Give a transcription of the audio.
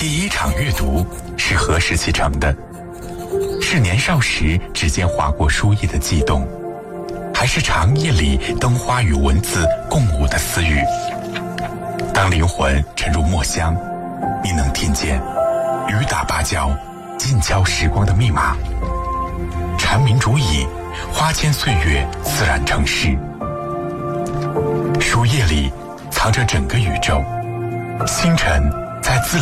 第一场阅读是何时启程的？是年少时指尖划过书页的悸动，还是长夜里灯花与文字共舞的私语？当灵魂沉入墨香，你能听见雨打芭蕉，静敲时光的密码。蝉鸣竹影，花间岁月自然成诗。书页里藏着整个宇宙，星辰在字